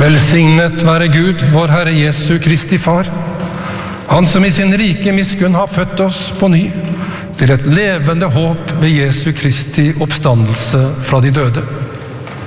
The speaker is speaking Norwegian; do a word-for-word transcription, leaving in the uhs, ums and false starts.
Velsignet være Gud, vår Herre Jesu Kristi Far, Han som i sin rike miskunn har født oss på ny, til et levende håp ved Jesu Kristi oppstandelse fra de døde.